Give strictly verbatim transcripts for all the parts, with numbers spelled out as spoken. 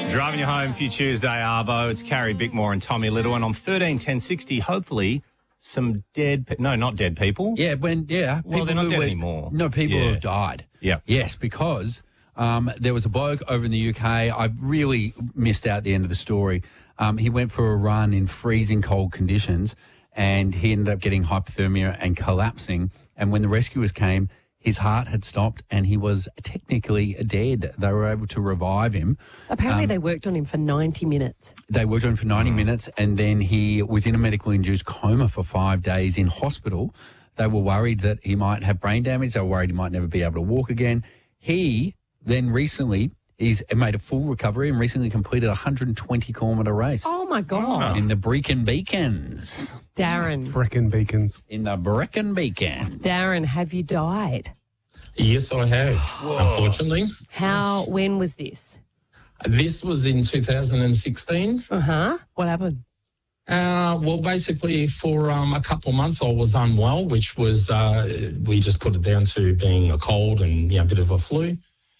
Driving you home for your Tuesday, Arvo. It's Carrie Bickmore and Tommy Little. And on thirteen ten sixty, hopefully, some dead... Pe- no, not dead people. Yeah, when yeah. Well, they're not who dead were- anymore. No, people Yeah. who have died. Yeah. Yes, because um, there was a bloke over in the U K. I really missed out the end of the story. Um, he went for a run in freezing cold conditions and he ended up getting hypothermia and collapsing. And when the rescuers came, his heart had stopped and he was technically dead. They were able to revive him. Apparently they worked on him for ninety minutes. They worked on him for ninety minutes and then he was in a medical-induced coma for five days in hospital. They were worried that he might have brain damage. They were worried he might never be able to walk again. He then recently, he's made a full recovery and recently completed a one hundred twenty kilometre race Oh, my God. in the Brecon Beacons. Darren, Brecon Beacons. In the Brecon Beacons. Darren, have you died? Yes, I have, unfortunately. How, when was this? This was in two thousand sixteen. Uh-huh. What happened? Uh, well, basically, for um, a couple of months, I was unwell, which was, uh, we just put it down to being a cold and, you know, a bit of a flu.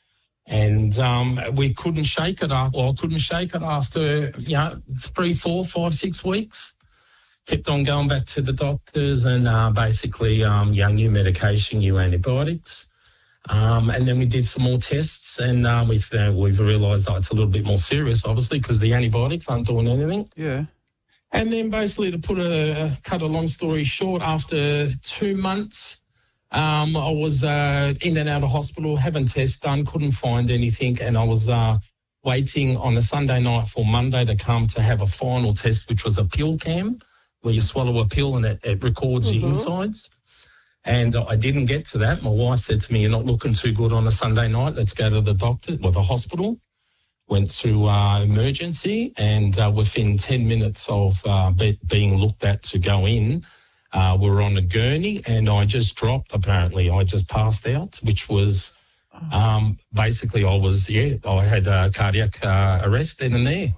And um, we couldn't shake it after, well, I couldn't shake it after, you know, three, four, five, six weeks. Kept on going back to the doctors and uh, basically, um, yeah, new medication, new antibiotics. Um, and then we did some more tests and uh, we've, uh, we've realised that it's a little bit more serious, obviously, because the antibiotics aren't doing anything. Yeah. And then basically to put a, cut a long story short, after two months, um, I was uh, in and out of hospital, having tests done, couldn't find anything. And I was uh, waiting on a Sunday night for Monday to come to have a final test, which was a pill cam, where you swallow a pill and it, it records Mm-hmm. your insides. And I didn't get to that. My wife said to me, "You're not looking too good on a Sunday night. Let's go to the doctor," or the hospital. Went to uh, emergency, and uh, within ten minutes of uh, be- being looked at to go in, uh, we were on a gurney, and I just dropped, apparently. I just passed out, which was um, basically I was, yeah, I had a cardiac uh, arrest then and there.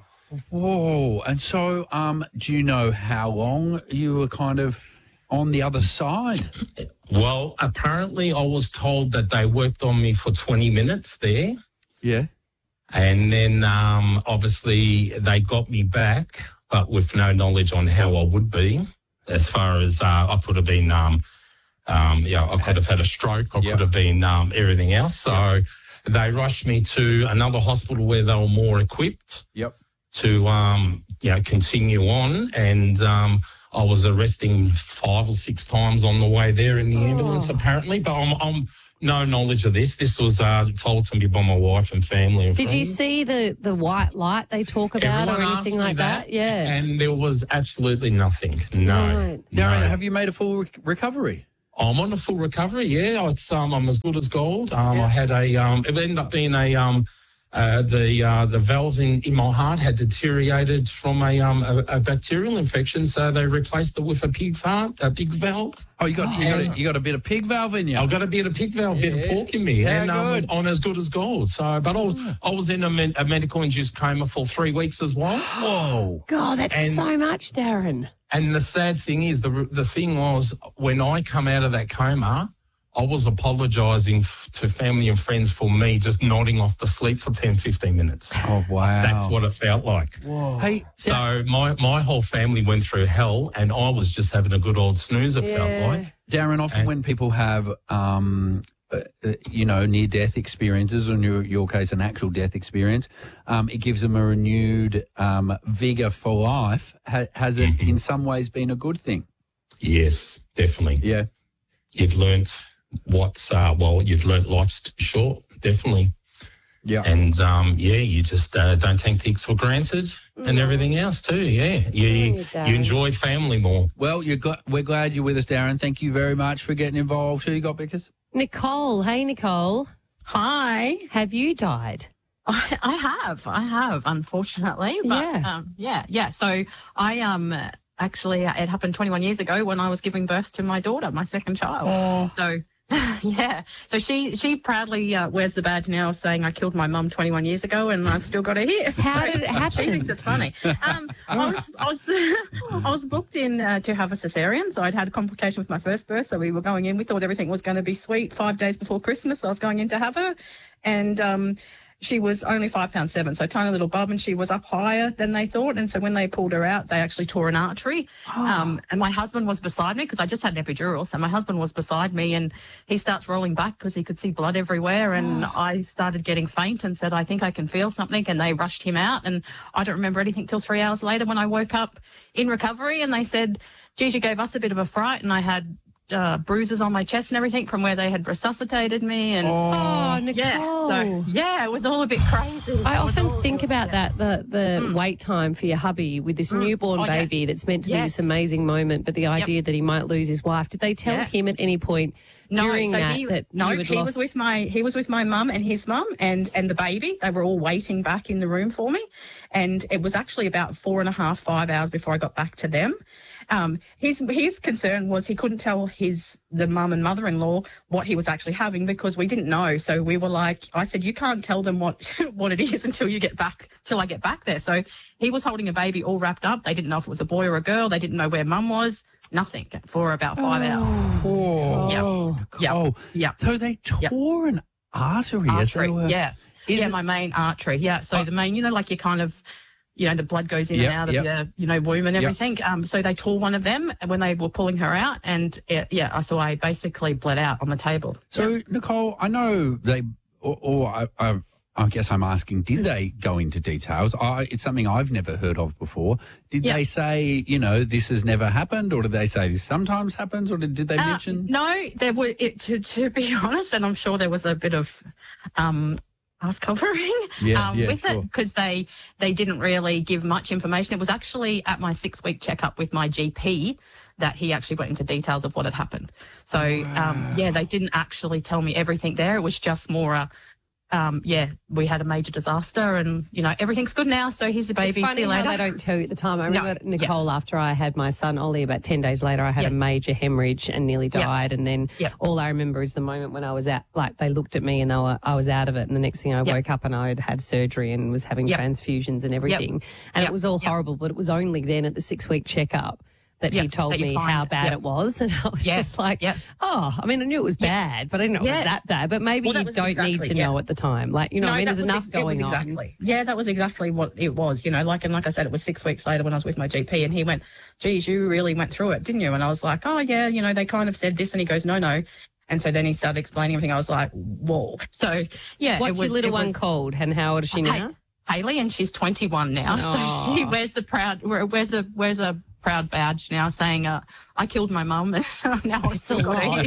Whoa. And so um, do you know how long you were kind of on the other side? Well, apparently I was told that they worked on me for twenty minutes there. Yeah. And then um, obviously they got me back, but with no knowledge on how I would be. As far as uh, I could have been, um, um, yeah, I could have had a stroke. I Yep. could have been um, everything else. So they rushed me to another hospital where they were more equipped Yep. to, um, you know, continue on. And um, I was arresting five or six times on the way there in the ambulance, apparently. But I'm, I'm no knowledge of this. This was uh, told to me by my wife and family and Did you friends. see the, the white light they talk about Everyone or asked anything me like that? Yeah. And there was absolutely nothing. No. Right. Darren, no. have you made a full rec- recovery? I'm on a full recovery, yeah. It's, um, I'm as good as gold. Um, Yeah. I had a, um, it ended up being a, um, uh, the uh, the valves in, in my heart had deteriorated from a, um, a, a bacterial infection, so they replaced it with a pig's heart, a pig's valve. Oh, you got you got, a, you got a bit of pig valve in you. I've got a bit of pig valve, bit of Yeah. pork in me, Yeah, and um, good. on as good as gold. So, but I was, I was in a, med- a medical-induced coma for three weeks as well. Whoa. God, that's And- so much, Darren. And the sad thing is, the the thing was, when I come out of that coma, I was apologising f- to family and friends for me just nodding off to sleep for ten, fifteen minutes. Oh, wow. That's what it felt like. Whoa. Hey, So my, my whole family went through hell, and I was just having a good old snooze, it Yeah. felt like. Darren, often And- when people have, um, uh, uh, you know, near-death experiences, or in your, your case, an actual death experience, um, it gives them a renewed um, vigour for life. Ha- has it, Mm-hmm. in some ways, been a good thing? Yes, definitely. Yeah. You've learnt what's, uh, well, you've learnt life's too short, definitely. Yeah. And, um, yeah, you just uh, don't take things for granted and everything else too, yeah. You, you, you Darren. enjoy family more. Well, you got, we're glad you're with us, Darren. Thank you very much for getting involved. Who you got, Bickers? Nicole. Hey, Nicole. Hi. Have you died? I, I have. I have, unfortunately. But Yeah. um, yeah, yeah. So I um actually uh, it happened twenty-one years ago when I was giving birth to my daughter, my second child. Oh. So yeah. So she she proudly uh, wears the badge now, saying I killed my mum twenty-one years ago, and I've still got her here. How So did it happen? She thinks it's funny. Um, I was I was I was booked in uh, to have a cesarean, so I'd had a complication with my first birth. So we were going in. We thought everything was going to be sweet. Five days before Christmas, I was going in to have her, and um. she was only five pounds seven, so tiny little bub, and she was up higher than they thought. And so when they pulled her out, they actually tore an artery. Oh. Um, and my husband was beside me because I just had an epidural. So my husband was beside me, and he starts rolling back because he could see blood everywhere. And Oh. I started getting faint and said, I think I can feel something. And they rushed him out. And I don't remember anything till three hours later when I woke up in recovery, and they said, geez, you gave us a bit of a fright. And I had uh, bruises on my chest and everything from where they had resuscitated me. And Oh, Nicole. yeah, so yeah, it was all a bit crazy. I It was often all- think it was- about yeah. that, the the Mm. wait time for your hubby with this Mm. newborn Oh, yeah. baby that's meant to be Yes. this amazing moment, but the idea that he might lose his wife. Did they tell Yeah. him at any point No, during so that he, that no, you had he lost? was with my he was with my mum and his mum and and the baby. They were all waiting back in the room for me, and it was actually about four and a half, five hours before I got back to them. Um, his his concern was he couldn't tell his the mum and mother-in-law what he was actually having because we didn't know. So we were like, I said, you can't tell them what what it is until you get back till I get back there. So he was holding a baby all wrapped up. They didn't know if it was a boy or a girl. They didn't know where mum was. Nothing for about five hours. Oh, Yep. Oh. Nicole. Yep. So they tore an artery, as they Artery, were. yeah. Is yeah, it- my main artery. Yeah. So Oh. the main, you know, like you kind of, you know, the blood goes in Yep, and out of yep. your, you know, womb and Yep. everything. Um, so they tore one of them when they were pulling her out, and it, yeah, so I basically bled out on the table. So, Nicole, I know they, or, or I, I, I guess I'm asking, did they go into details? I, it's something I've never heard of before. Did Yeah. they say, you know, this has never happened, or did they say this sometimes happens, or did, did they Uh, mention? no, there were it to, to be honest, and I'm sure there was a bit of um ass covering Yeah, um, yeah, with sure. it because they they didn't really give much information. It was actually at my six week checkup with my G P that he actually went into details of what had happened. So um, yeah, they didn't actually tell me everything there. It was just more a um, yeah, we had a major disaster, and you know everything's good now. So here's the baby. It's See funny you how later. they don't tell you at the time. I No. remember, Nicole, after I had my son, Ollie, about ten days later, I had Yeah. a major hemorrhage and nearly Yeah. died. And then Yeah. all I remember is the moment when I was out, like they looked at me and they were, I was out of it. And the next thing I Yeah. woke up and I had had surgery and was having Yep. transfusions and everything. And Yep. it was all Yep. horrible, but it was only then at the six week checkup that he Yep. told That you me find- how bad Yep. it was. And I was Yeah. just like, Yep. oh, I mean, I knew it was bad, but I didn't know it was Yeah. that bad. But maybe Well, that you was don't need exactly- to yeah. know at the time. Like, you know, No, I mean, that there's was enough ex- going it was on. exactly. Yeah, that was exactly what it was. You know, like and like I said, it was six weeks later when I was with my G P, and he went, "Geez, you really went through it, didn't you?" And I was like, "Oh yeah, you know, they kind of said this," and he goes, "No, no." And so then he started explaining everything. I was like, "Whoa!" So yeah, What's it was, your little it one was called, and how old is she now? Ha- Haley, and she's twenty-one now. Aw. So she wears the proud wears a wears a proud badge now, saying, uh, "I killed my mum, and now I've It's still a got her lot.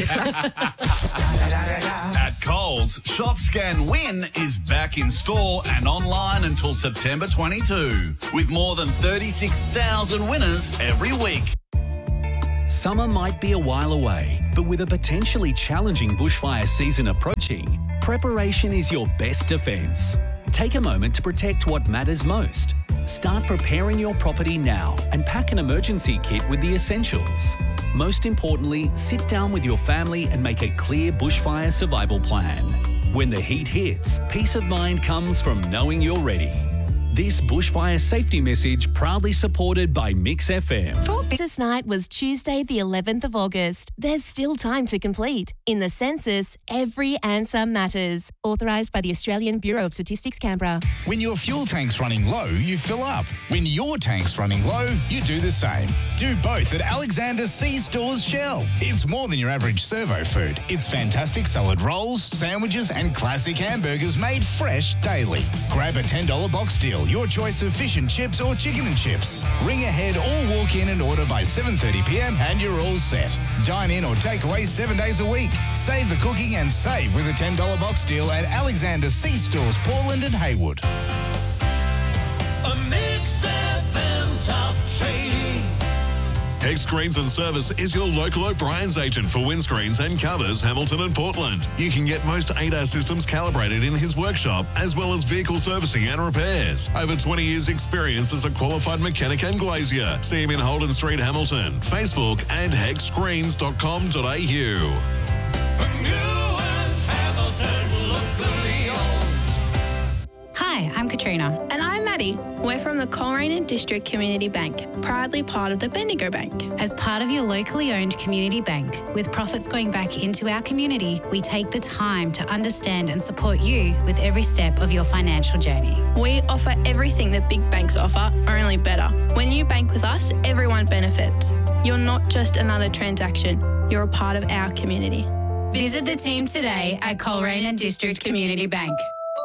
here." At Coles, Shop Scan Win is back in store and online until September twenty-second, with more than thirty-six thousand winners every week. Summer might be a while away, but with a potentially challenging bushfire season approaching, preparation is your best defence. Take a moment to protect what matters most. Start preparing your property now and pack an emergency kit with the essentials. Most importantly, sit down with your family and make a clear bushfire survival plan. When the heat hits, peace of mind comes from knowing you're ready. This bushfire safety message proudly supported by Mix F M. Census night was Tuesday, the eleventh of August. There's still time to complete. In the census, every answer matters. Authorised by the Australian Bureau of Statistics, Canberra. When your fuel tank's running low, you fill up. When your tank's running low, you do the same. Do both at Alexander C Stores Shell. It's more than your average servo food. It's fantastic salad rolls, sandwiches, and classic hamburgers made fresh daily. Grab a ten dollar box deal, your choice of fish and chips or chicken and chips. Ring ahead or walk in and order by seven thirty p m and you're all set. Dine in or take away seven days a week. Save the cooking and save with a ten dollar box deal at Alexander C Stores, Portland and Haywood. A Mix F M top trading. Hex Screens and Service is your local O'Brien's agent for windscreens and covers, Hamilton and Portland. You can get most A D A S systems calibrated in his workshop, as well as vehicle servicing and repairs. Over twenty years experience as a qualified mechanic and glazier. See him in Holden Street, Hamilton. Facebook and hex screens dot com dot a u. Hi, I'm Katrina. And I'm Maddie. We're from the Coleraine District Community Bank, proudly part of the Bendigo Bank. As part of your locally owned community bank, with profits going back into our community, we take the time to understand and support you with every step of your financial journey. We offer everything that big banks offer, only better. When you bank with us, everyone benefits. You're not just another transaction, you're a part of our community. Visit the team today at Coleraine District Community Bank.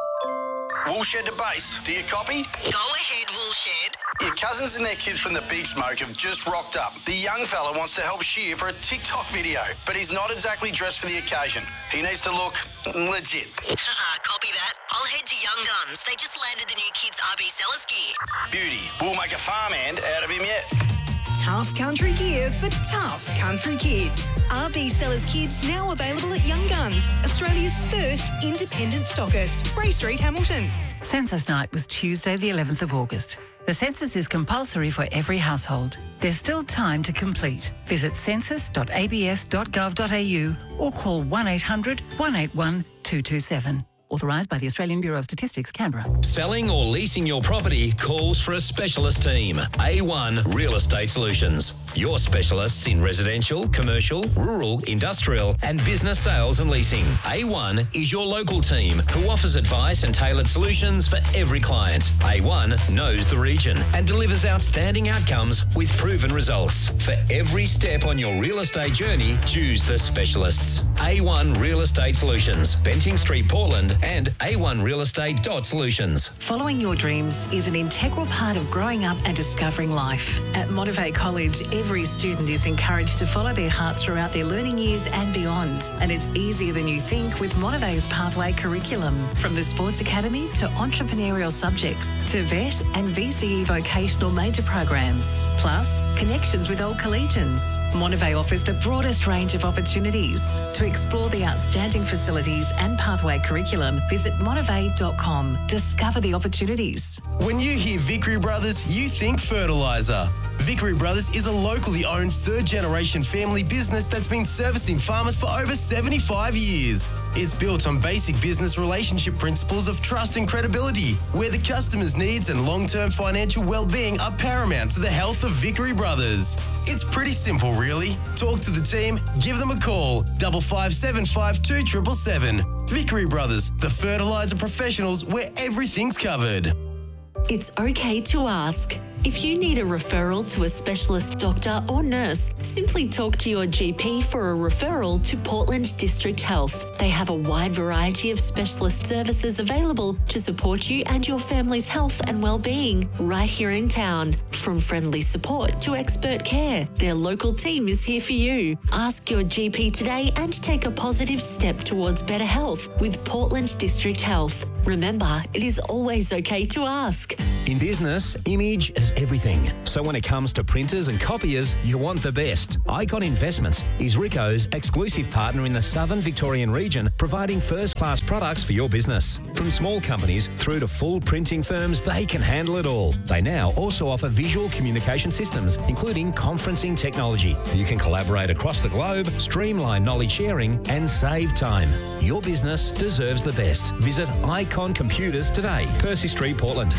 Woolshed to base. Do you copy? Go ahead, Woolshed. Your cousins and their kids from the Big Smoke have just rocked up. The young fella wants to help shear for a TikTok video, but he's not exactly dressed for the occasion. He needs to look legit. Copy that. I'll head to Young Guns. They just landed the new kids' R B Sellers gear. Beauty. We'll make a farmhand out of him yet. Tough country gear for tough country kids. R B Sellers Kids now available at Young Guns, Australia's first independent stockist. Ray Street, Hamilton. Census night was Tuesday the eleventh of August. The census is compulsory for every household. There's still time to complete. Visit census dot a b s dot gov dot a u or call one eight hundred, one eight one, two two seven. Authorised by the Australian Bureau of Statistics, Canberra. Selling or leasing your property calls for a specialist team. A one Real Estate Solutions. Your specialists in residential, commercial, rural, industrial and business sales and leasing. A one is your local team who offers advice and tailored solutions for every client. A one knows the region and delivers outstanding outcomes with proven results. For every step on your real estate journey, choose the specialists. A one Real Estate Solutions. Benting Street, Portland, and a one real estate dot solutions. Following your dreams is an integral part of growing up and discovering life. At Motivate College, every student is encouraged to follow their hearts throughout their learning years and beyond. And it's easier than you think with Motivate's pathway curriculum. From the sports academy to entrepreneurial subjects to vet and V C E vocational major programs. Plus, connections with old collegians. Motivate offers the broadest range of opportunities. To explore the outstanding facilities and pathway curriculum, visit motivate dot com. Discover the opportunities. When you hear Vickery Brothers, you think fertiliser. Vickery Brothers is a locally owned third-generation family business that's been servicing farmers for over seventy-five years. It's built on basic business relationship principles of trust and credibility, where the customer's needs and long-term financial well-being are paramount to the health of Vickery Brothers. It's pretty simple, really. Talk to the team, give them a call, double five seven five two seven seven seven. Vickery Brothers, the fertiliser professionals where everything's covered. It's okay to ask. If you need a referral to a specialist doctor or nurse, simply talk to your G P for a referral to Portland District Health. They have a wide variety of specialist services available to support you and your family's health and well-being right here in town. From friendly support to expert care, their local team is here for you. Ask your G P today and take a positive step towards better health with Portland District Health. Remember, it is always okay to ask. In business, image is everything. So when it comes to printers and copiers, you want the best. Icon Investments is Ricoh's exclusive partner in the Southern Victorian region, providing first-class products for your business. From small companies through to full printing firms, they can handle it all. They now also offer visual communication systems, including conferencing technology. You can collaborate across the globe, streamline knowledge sharing, and save time. Your business deserves the best. Visit Icon Computers today, Percy Street, Portland.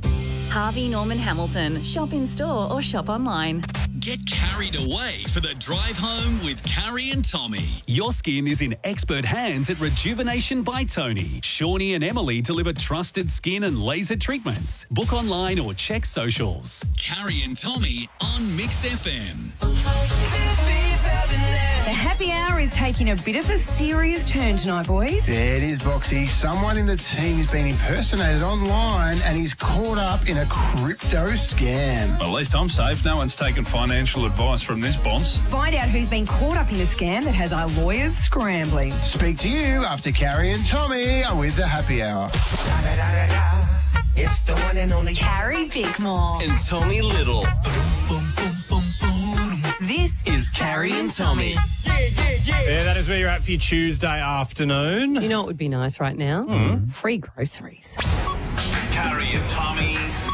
Harvey Norman Hamilton. Shop in store or shop online. Get carried away for the drive home with Carrie and Tommy. Your skin is in expert hands at Rejuvenation by Tony. Shawnee and Emily deliver trusted skin and laser treatments. Book online or check socials. Carrie and Tommy on Mix F M. The happy hour is taking a bit of a serious turn tonight, boys. Yeah, it is, Boxy. Someone in the team has been impersonated online and he's caught up in a crypto scam. At least I'm safe. No one's taken financial advice from this boss. Find out who's been caught up in the scam that has our lawyers scrambling. Speak to you after Carrie and Tommy are with the happy hour. It's the one and only Carrie Bickmore and Tommy Little. This is Carrie and Tommy. Yeah, yeah, yeah. Yeah, that is where you're at for your Tuesday afternoon. You know what would be nice right now? Mm. Free groceries. Carrie and Tommy's